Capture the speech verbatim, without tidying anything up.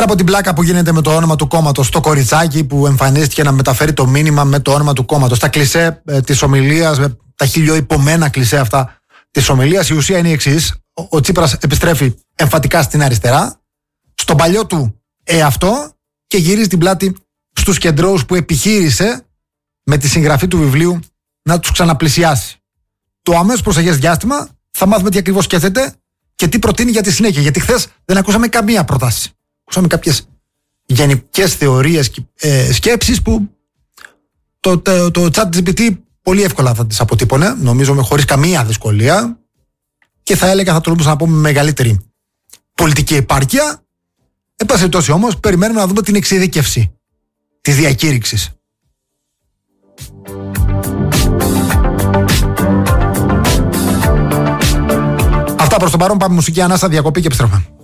από την πλάκα που γίνεται με το όνομα του κόμματος, το κοριτσάκι που εμφανίστηκε να μεταφέρει το μήνυμα με το όνομα του κόμματος, τα κλισέ ε, της ομιλίας, με τα χιλιοϊπωμένα κλισέ αυτά της ομιλίας, η ουσία είναι η εξής. Ο, ο Τσίπρας επιστρέφει εμφατικά στην αριστερά, στον παλιό του εαυτό και γυρίζει την πλάτη στους κεντρώους που επιχείρησε με τη συγγραφή του βιβλίου να τους ξαναπλησιάσει. Το αμέσως προσεχές διάστημα θα μάθουμε τι ακριβώς σκέφτεται και τι προτείνει για τη συνέχεια. Γιατί χθες δεν ακούσαμε καμία πρόταση. Ακούσαμε κάποιες γενικές θεωρίες και ε, σκέψεις που το, το, το ChatGPT πολύ εύκολα θα τις αποτύπωνε, νομίζω με χωρίς καμία δυσκολία, και θα έλεγα, θα τολμούσα να πω, με μεγαλύτερη πολιτική επάρκεια. Εν πάση περιπτώσει όμως, περιμένουμε να δούμε την εξειδίκευση της διακήρυξης. Αυτά προς το παρόν. Πάμε μουσική ανάσα, διακοπή και επιστρέφουμε.